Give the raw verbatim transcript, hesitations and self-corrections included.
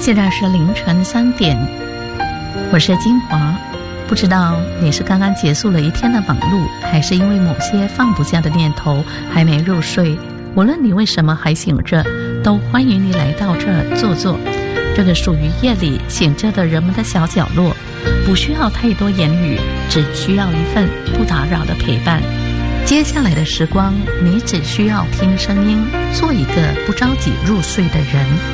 现在是凌晨三点，我是金华。不知道你是刚刚结束了一天的忙碌，还是因为某些放不下的念头还没入睡。无论你为什么还醒着，都欢迎你来到这儿坐坐。这个属于夜里醒着的人们的小角落，不需要太多言语，只需要一份不打扰的陪伴。接下来的时光，你只需要听声音，做一个不着急入睡的人。